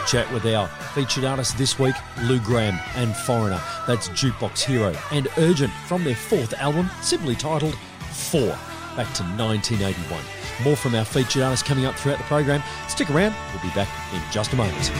chat with our featured artists this week, Lou Gramm and Foreigner. That's Jukebox Hero and Urgent from their fourth album, simply titled 4, back to 1981. More from our featured artists coming up throughout the program. Stick around, we'll be back in just a moment.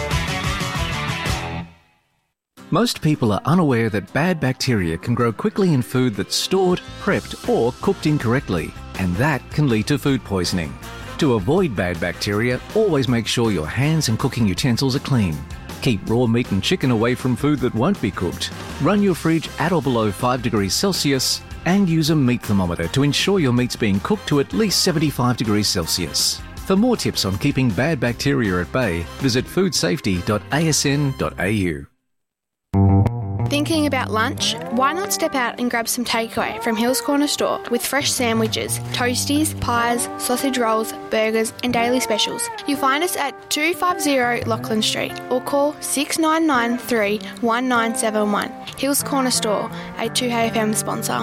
Most people are unaware that bad bacteria can grow quickly in food that's stored, prepped or cooked incorrectly, and that can lead to food poisoning. To avoid bad bacteria, always make sure your hands and cooking utensils are clean. Keep raw meat and chicken away from food that won't be cooked. Run your fridge at or below 5 degrees Celsius and use a meat thermometer to ensure your meat's being cooked to at least 75 degrees Celsius. For more tips on keeping bad bacteria at bay, visit foodsafety.asn.au. Thinking about lunch? Why not step out and grab some takeaway from Hills Corner Store with fresh sandwiches, toasties, pies, sausage rolls, burgers and daily specials. You'll find us at 250 Lachlan Street or call 6993 1971. Hills Corner Store, a 2HFM sponsor.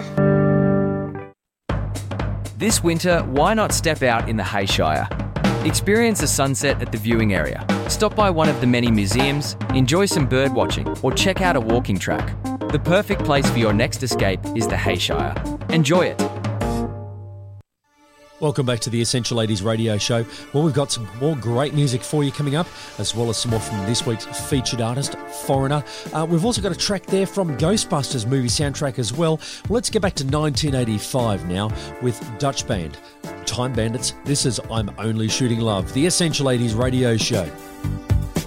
This winter, why not step out in the Hayshire? Experience a sunset at the viewing area. Stop by one of the many museums, enjoy some bird watching, or check out a walking track. The perfect place for your next escape is the Hayshire. Enjoy it. Welcome back to the Essential 80s radio show. Well, we've got some more great music for you coming up, as well as some more from this week's featured artist, Foreigner. We've also got a track there from Ghostbusters movie soundtrack as well. Let's get back to 1985 now with Dutch Band. Time Bandits, this is I'm Only Shooting Love, the Essential 80s radio show.